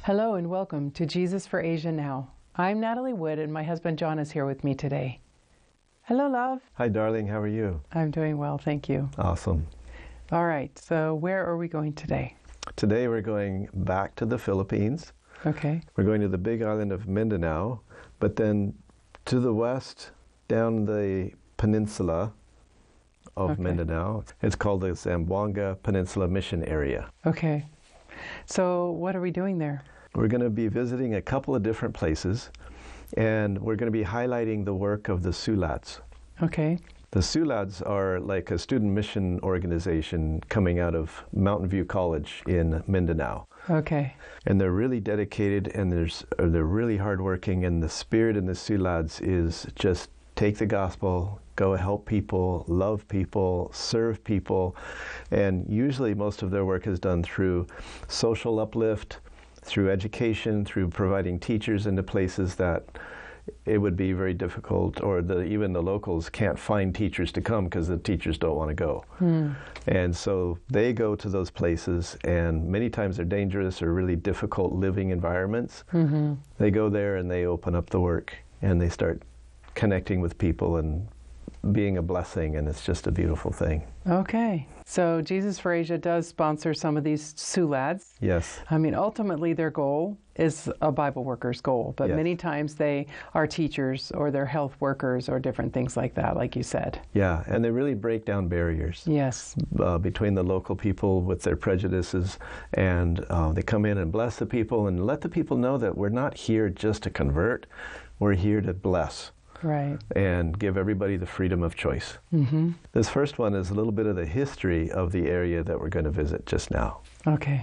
Hello and welcome to Jesus for Asia Now. I'm Natalie Wood and my husband John is here with me today. Hello, love. Hi, darling. How are you? I'm doing well, thank you. Awesome. All right, so where are we going today? Today we're going back to the Philippines. Okay. We're going to the big island of Mindanao, but then to the west, down the peninsula of Mindanao. It's called the Zamboanga Peninsula Mission Area. Okay. So what are we doing there? We're going to be visiting a couple of different places, and we're going to be highlighting the work of the Sulats. Okay. The Sulats are like a student mission organization coming out of Mountain View College in Mindanao. Okay. And they're really dedicated, and they're really hardworking, and the spirit in the Sulats is just take the gospel, go help people, love people, serve people. And usually most of their work is done through social uplift, through education, through providing teachers into places that it would be very difficult, or even the locals can't find teachers to come because the teachers don't want to go. And so they go to those places, and many times they're dangerous or really difficult living environments. They go there and they open up the work, and they start connecting with people and being a blessing, and it's just a beautiful thing. Okay. So Jesus for Asia does sponsor some of these Sulats. Yes. I mean, ultimately their goal is a Bible worker's goal, but many times they are teachers or they're health workers or different things like that, like you said. Yeah, and they really break down barriers. Yes. Between the local people with their prejudices, and they come in and bless the people and let the people know that we're not here just to convert, we're here to bless. Right. And give everybody the freedom of choice. This first one is a little bit of the history of the area that we're going to visit just now. Okay.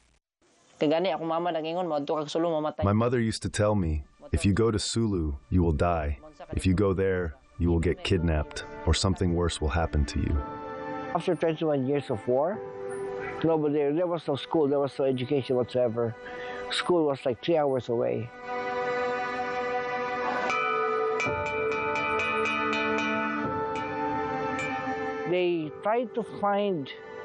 My mother used to tell me, if you go to Sulu, you will die. If you go there, you will get kidnapped, or something worse will happen to you. After 21 years of war, there was no school, there was no education whatsoever. School was like 3 hours away. They tried to find